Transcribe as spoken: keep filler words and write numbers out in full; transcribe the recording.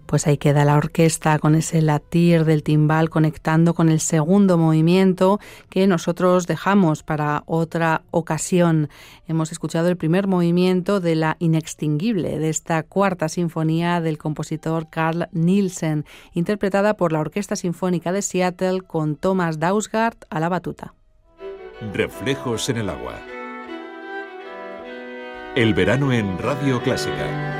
Pues ahí queda la orquesta con ese latir del timbal conectando con el segundo movimiento que nosotros dejamos para otra ocasión. Hemos escuchado el primer movimiento de La Inextinguible, de esta cuarta sinfonía del compositor Carl Nielsen, interpretada por la Orquesta Sinfónica de Seattle con Thomas Dausgaard a la batuta. Reflejos en el agua. El verano en Radio Clásica.